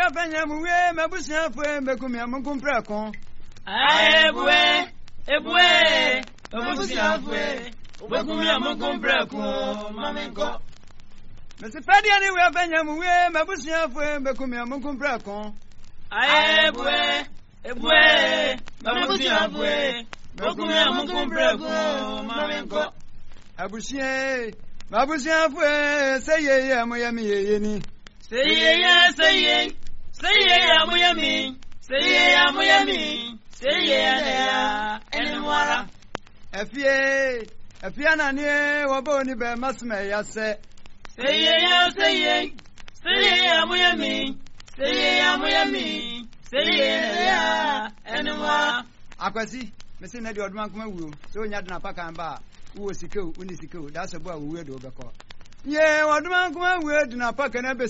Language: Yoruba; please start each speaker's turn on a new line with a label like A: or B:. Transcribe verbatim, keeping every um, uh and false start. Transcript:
A: we afanya mu we mabusia fo bekum ya munkum preko
B: Ebue, ebue, mabusia fo bekum ya munkum preko mamenko.
A: Mesi Fadi ani we afanya mu we mabusia fo bekum ya munkum preko
B: Ebue, ebue, mabusia fo bekum ya munkum preko mamenko.
A: Abusie mabusia fo say ye amoya mi ye ni.
B: Say ye, say ye, say ye amoya mi, say ye amoya mi, say ye ya enwara.
A: Efie efie na ne wo bo ni be masme ya se.
B: Say ye, say ye, say ye amoya mi, say ye amoya mi, say ye ya enwara.
A: Akwasi mesi na di odman kuma wu so nya dna paka mba wo sikeu uni sikeu da se bo a wo we do be ko ye odman kuma wu dna paka na be